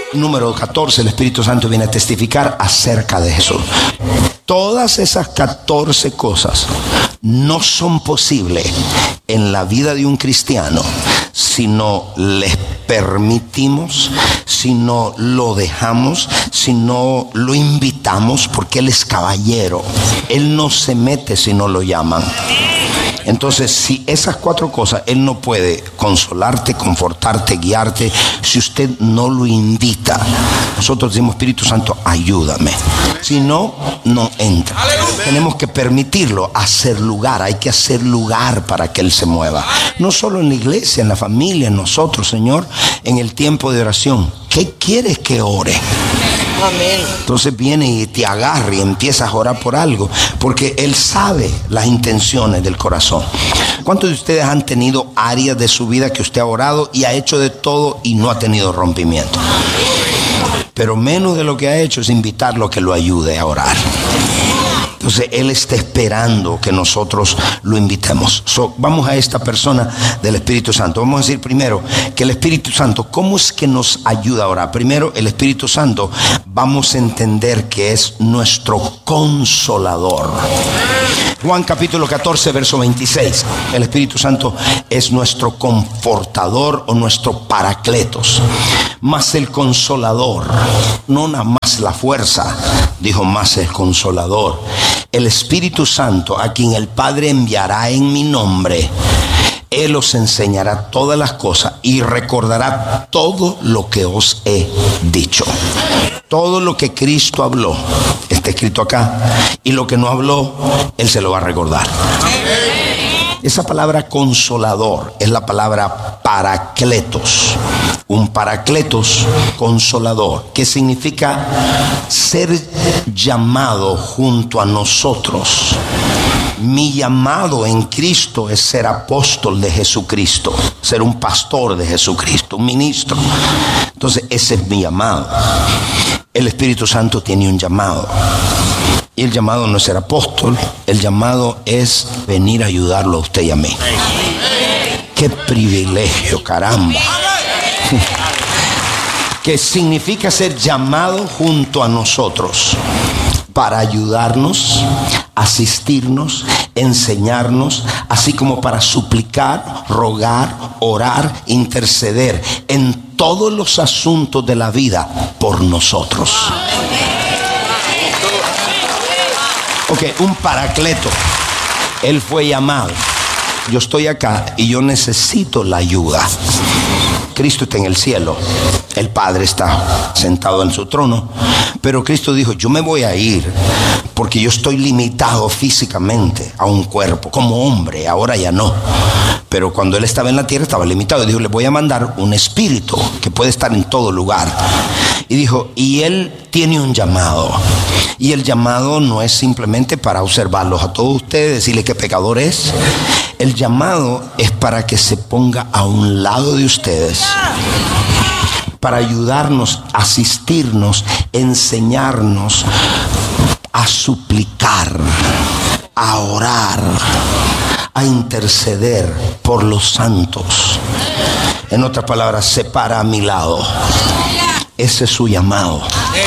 Número 14, el Espíritu Santo viene a testificar acerca de Jesús. Todas esas 14 cosas no son posibles en la vida de un cristiano si no les permitimos, si no lo dejamos, si no lo invitamos, porque Él es caballero. Él no se mete si no lo llaman. Entonces, si esas 4 cosas, Él no puede consolarte, confortarte, guiarte, si usted no lo invita. Nosotros decimos, Espíritu Santo, ayúdame. Si no, no entra. Tenemos que permitirlo, hacer lugar. Hay que hacer lugar para que Él se mueva. No solo en la iglesia, en la familia, en nosotros, Señor, en el tiempo de oración. ¿Qué quieres que ore? Amén. Entonces viene y te agarra y empiezas a orar por algo, porque Él sabe las intenciones del corazón. ¿Cuántos de ustedes han tenido áreas de su vida que usted ha orado y ha hecho de todo y no ha tenido rompimiento? Pero menos de lo que ha hecho es invitarlo a que lo ayude a orar. Entonces Él está esperando que nosotros lo invitemos. Vamos a esta persona del Espíritu Santo. Vamos a decir primero que el Espíritu Santo, ¿cómo es que nos ayuda a orar? Primero, el Espíritu Santo, vamos a entender que es nuestro consolador. Juan capítulo 14, verso 26. El Espíritu Santo es nuestro confortador o nuestro paracletos. Más el consolador, no nada más la fuerza, dijo más el consolador. El Espíritu Santo, a quien el Padre enviará en mi nombre, Él os enseñará todas las cosas y recordará todo lo que os he dicho. Todo lo que Cristo habló está escrito acá, y lo que no habló, Él se lo va a recordar. Esa palabra consolador es la palabra paracletos. Un paracletos consolador, que significa ser llamado junto a nosotros. Mi llamado en Cristo es ser apóstol de Jesucristo, ser un pastor de Jesucristo, un ministro. Entonces ese es mi llamado. El Espíritu Santo tiene un llamado. Y el llamado no es ser apóstol, el llamado es venir a ayudarlo a usted y a mí. ¡Qué privilegio, caramba! Que significa ser llamado junto a nosotros para ayudarnos, asistirnos, enseñarnos, así como para suplicar, rogar, orar, interceder en todos los asuntos de la vida por nosotros. Ok, un paracleto. Él fue llamado. Yo estoy acá y yo necesito la ayuda. Cristo está en el cielo, el Padre está sentado en su trono, pero Cristo dijo, yo me voy a ir porque yo estoy limitado físicamente a un cuerpo, como hombre, ahora ya no. Pero cuando Él estaba en la tierra estaba limitado, y dijo, le voy a mandar un espíritu que puede estar en todo lugar. Y dijo, y Él tiene un llamado. Y el llamado no es simplemente para observarlos a todos ustedes, decirle qué pecador es. El llamado es para que se ponga a un lado de ustedes, para ayudarnos, asistirnos, enseñarnos a suplicar, a orar, a interceder por los santos. En otras palabras, se para a mi lado. Ese es su llamado.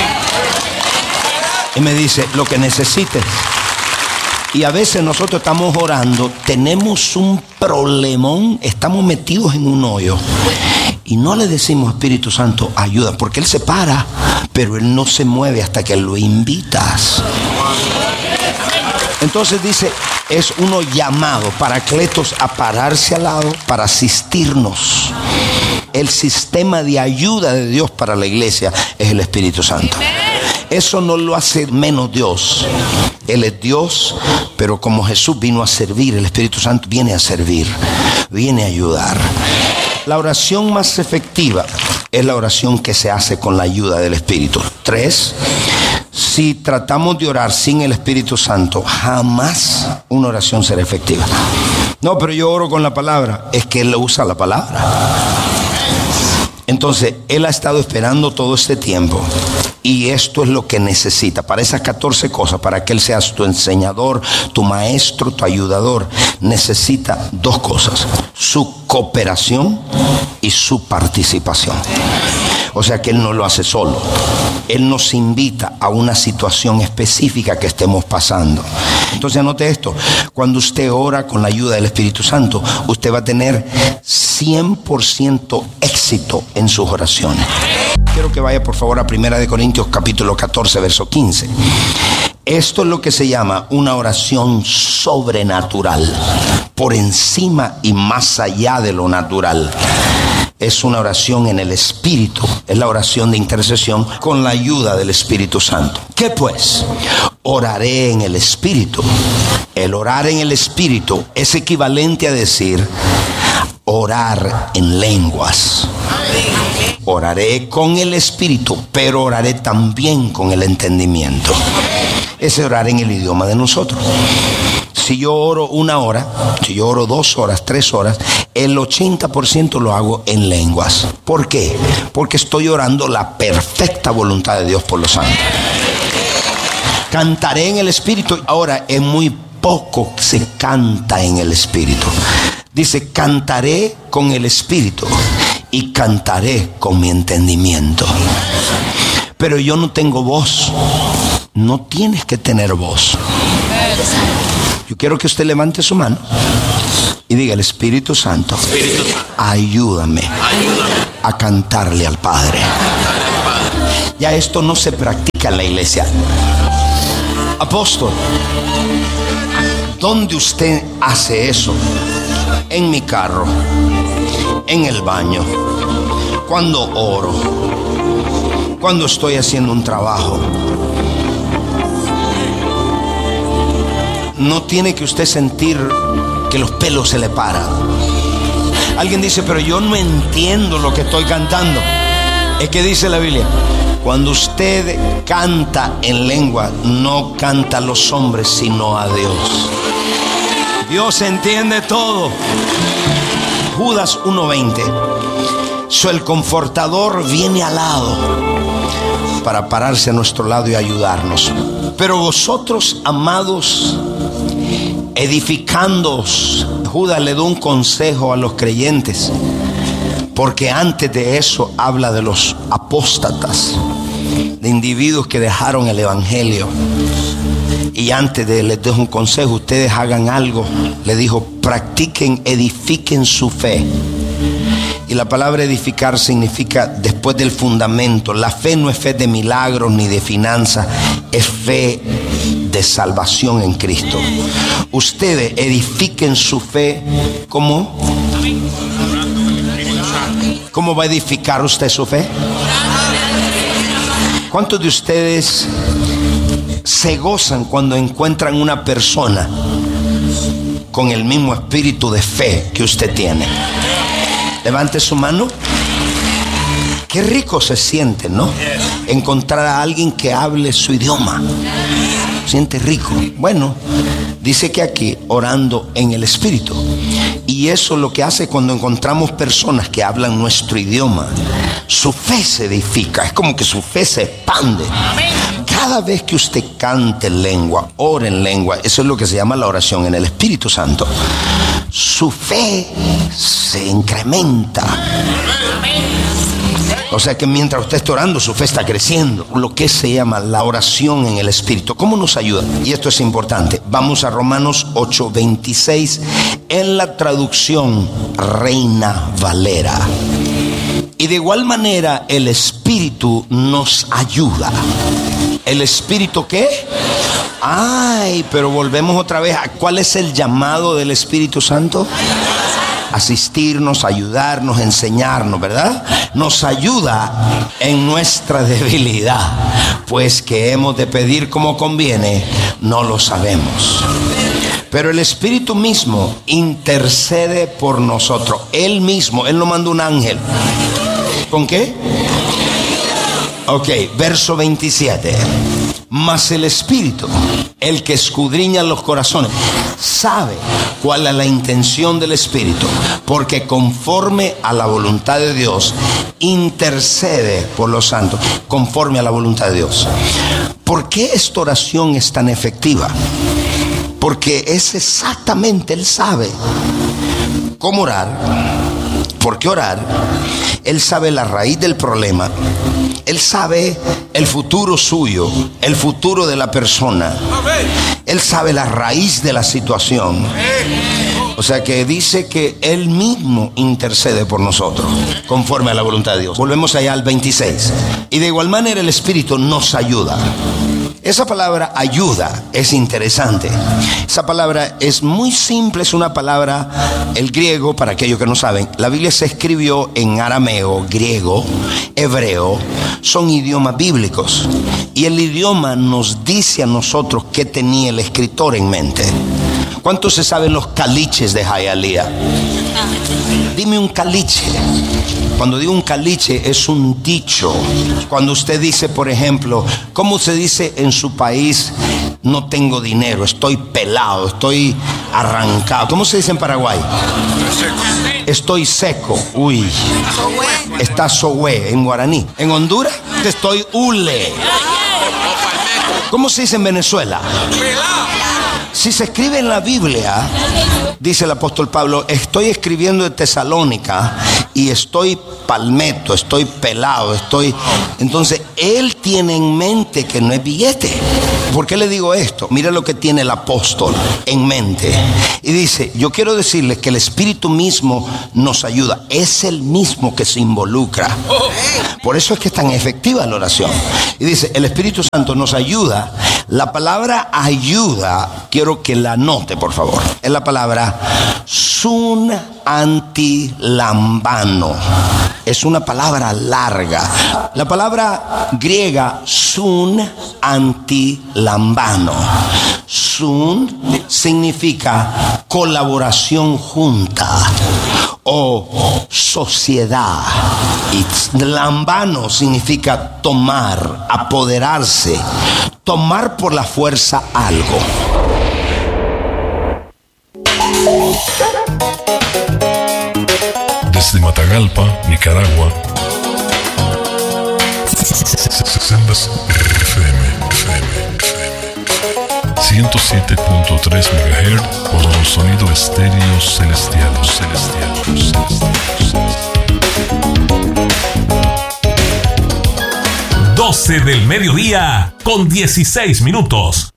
Y me dice, lo que necesites. Y a veces nosotros estamos orando, tenemos un problemón, estamos metidos en un hoyo y no le decimos, Espíritu Santo, ayuda, porque Él se para, pero Él no se mueve hasta que lo invitas. Entonces dice, es uno llamado, paracletos, a pararse al lado para asistirnos. El sistema de ayuda de Dios para la iglesia es el Espíritu Santo. Eso no lo hace menos Dios. Él es Dios, pero como Jesús vino a servir, el Espíritu Santo viene a servir, viene a ayudar. La oración más efectiva es la oración que se hace con la ayuda del Espíritu. 3, si tratamos de orar sin el Espíritu Santo, jamás una oración será efectiva. No, pero yo oro con la palabra. Es que Él usa la palabra. Entonces, Él ha estado esperando todo este tiempo. Y esto es lo que necesita. Para esas 14 cosas, para que Él sea tu enseñador, tu maestro, tu ayudador, necesita 2 cosas: su cooperación y su participación. O sea que Él no lo hace solo. Él nos invita a una situación específica que estemos pasando. Entonces anote esto: cuando usted ora con la ayuda del Espíritu Santo, usted va a tener 100% éxito en sus oraciones. Quiero que vaya por favor a 1 Corintios capítulo 14, verso 15. Esto es lo que se llama una oración sobrenatural, por encima y más allá de lo natural. Es una oración en el Espíritu, es la oración de intercesión con la ayuda del Espíritu Santo. ¿Qué pues? Oraré en el Espíritu. El orar en el Espíritu es equivalente a decir orar en lenguas. Oraré con el Espíritu, pero oraré también con el entendimiento. Es orar en el idioma de nosotros. Si yo oro 1 hora, si yo oro 2 horas, 3 horas, el 80% lo hago en lenguas. ¿Por qué? Porque estoy orando la perfecta voluntad de Dios por los santos. Cantaré en el Espíritu. Ahora, es muy poco se canta en el Espíritu. Dice, cantaré con el Espíritu y cantaré con mi entendimiento. Pero yo no tengo voz. No tienes que tener voz. Yo quiero que usted levante su mano y diga: el Espíritu Santo, ayúdame a cantarle al Padre. Ya esto no se practica en la iglesia. Apóstol, ¿dónde usted hace eso? En mi carro, en el baño, cuando oro, cuando estoy haciendo un trabajo. No tiene que usted sentir que los pelos se le paran. Alguien dice: pero yo no entiendo lo que estoy cantando. Es que dice la Biblia: cuando usted canta en lengua, no canta a los hombres, sino a Dios. Dios entiende todo. Judas 1:20. El Confortador viene al lado para pararse a nuestro lado y ayudarnos. Pero vosotros, amados, edificándoos. Judas le da un consejo a los creyentes, porque antes de eso habla de los apóstatas, de individuos que dejaron el evangelio. Y antes de les dejo un consejo: ustedes hagan algo. Le dijo: practiquen, edifiquen su fe. Y la palabra edificar significa después del fundamento. La fe no es fe de milagros ni de finanzas, es fe de salvación en Cristo. Ustedes edifiquen su fe. ¿Cómo? ¿Cómo va a edificar usted su fe? ¿Cuántos de ustedes se gozan cuando encuentran una persona con el mismo espíritu de fe que usted tiene? Levante su mano. Qué rico se siente, ¿no? Encontrar a alguien que hable su idioma. Siente rico. Bueno, dice que aquí orando en el Espíritu. Y eso es lo que hace cuando encontramos personas que hablan nuestro idioma. Su fe se edifica. Es como que su fe se expande. Cada vez que usted cante en lengua, ore en lengua, eso es lo que se llama la oración en el Espíritu Santo. Su fe se incrementa. O sea que mientras usted está orando, su fe está creciendo. Lo que se llama la oración en el Espíritu. ¿Cómo nos ayuda? Y esto es importante. Vamos a Romanos 8:26 en la traducción Reina Valera. Y de igual manera el Espíritu nos ayuda. ¿El Espíritu qué? Ay, pero volvemos otra vez. ¿Cuál es el llamado del Espíritu Santo? Asistirnos, ayudarnos, enseñarnos, ¿verdad? Nos ayuda en nuestra debilidad, pues que hemos de pedir como conviene, no lo sabemos. Pero el Espíritu mismo intercede por nosotros. Él mismo, Él nos mandó un ángel. ¿Con qué? Ok, verso 27. Mas el Espíritu, el que escudriña los corazones, sabe cuál es la intención del Espíritu, porque conforme a la voluntad de Dios, intercede por los santos, conforme a la voluntad de Dios. ¿Por qué esta oración es tan efectiva? Porque es exactamente, Él sabe cómo orar, por qué orar. Él sabe la raíz del problema. Él sabe el futuro suyo, el futuro de la persona. Él sabe la raíz de la situación. O sea que dice que Él mismo intercede por nosotros, conforme a la voluntad de Dios. Volvemos allá al 26. Y de igual manera el Espíritu nos ayuda. Esa palabra ayuda es interesante. Esa palabra es muy simple, es una palabra, el griego, para aquellos que no saben, la Biblia se escribió en arameo, griego, hebreo, son idiomas bíblicos. Y el idioma nos dice a nosotros qué tenía el escritor en mente. ¿Cuántos se saben los caliches de Hialeah? Dime un caliche. Cuando digo un caliche es un dicho. Cuando usted dice, por ejemplo, ¿cómo se dice en su país? No tengo dinero, estoy pelado, estoy arrancado. ¿Cómo se dice en Paraguay? Estoy seco. Uy, está sohue en guaraní. En Honduras, estoy hule. ¿Cómo se dice en Venezuela? Si se escribe en la Biblia, dice el apóstol Pablo, estoy escribiendo de Tesalónica y estoy palmeto, estoy pelado, Entonces, él tiene en mente que no es billete. ¿Por qué le digo esto? Mira lo que tiene el apóstol en mente. Y dice, yo quiero decirles que el Espíritu mismo nos ayuda. Es el mismo que se involucra. Por eso es que es tan efectiva la oración. Y dice, el Espíritu Santo nos ayuda. La palabra ayuda, quiero que la anote, por favor. Es la palabra sun antilambano. Es una palabra larga. La palabra griega sun antilambano. Sun significa colaboración junta o sociedad. Y lambano significa tomar, apoderarse, tomar por la fuerza algo. Desde Matagalpa, Nicaragua, Sendas FM 107.3 MHz por un sonido estéreo celestial. 12 del mediodía con 16 minutos.